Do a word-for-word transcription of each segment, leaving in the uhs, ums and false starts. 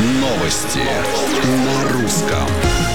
Новости на русском.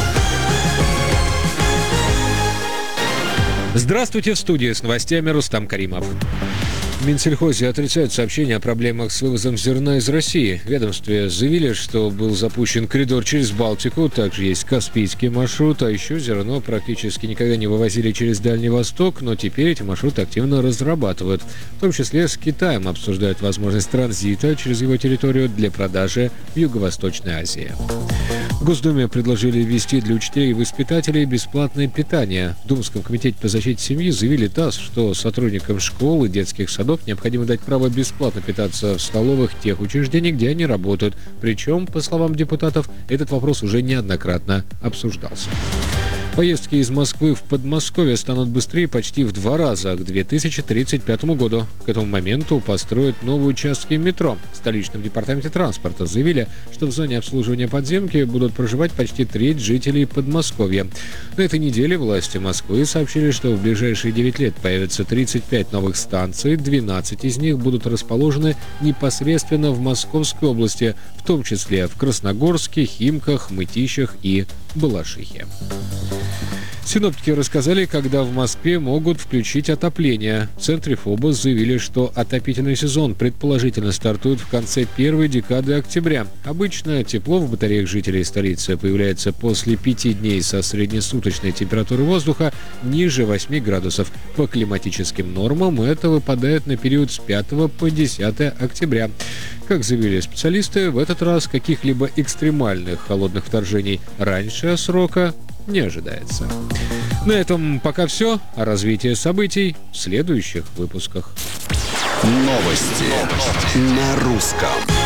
Здравствуйте, в студии с новостями Рустам Каримов. В Минсельхозе отрицают сообщения о проблемах с вывозом зерна из России. В ведомстве заявили, что был запущен коридор через Балтику, также есть Каспийский маршрут, а еще зерно практически никогда не вывозили через Дальний Восток, но теперь эти маршруты активно разрабатывают. В том числе с Китаем обсуждают возможность транзита через его территорию для продажи в Юго-Восточной Азии. В Госдуме предложили ввести для учителей и воспитателей бесплатное питание. В Думском комитете по защите семьи заявили ТАСС, что сотрудникам школ и детских садов необходимо дать право бесплатно питаться в столовых тех учреждений, где они работают. Причем, по словам депутатов, этот вопрос уже неоднократно обсуждался. Поездки из Москвы в Подмосковье станут быстрее почти в два раза к две тысячи тридцать пятому году. К этому моменту построят новые участки метро. В столичном департаменте транспорта заявили, что в зоне обслуживания подземки будут проживать почти треть жителей Подмосковья. На этой неделе власти Москвы сообщили, что в ближайшие девять лет появится тридцать пять новых станций, двенадцать из них будут расположены непосредственно в Московской области, в том числе в Красногорске, Химках, Мытищах и Балашихе. Синоптики рассказали, когда в Москве могут включить отопление. В центре ФОБОС заявили, что отопительный сезон предположительно стартует в конце первой декады октября. Обычно тепло в батареях жителей столицы появляется после пяти дней со среднесуточной температурой воздуха ниже восьми градусов. По климатическим нормам это выпадает на период с пятого по десятое октября. Как заявили специалисты, в этот раз каких-либо экстремальных холодных вторжений раньше срока не ожидается. На этом пока все. О развитии событий в следующих выпусках. Новости на русском.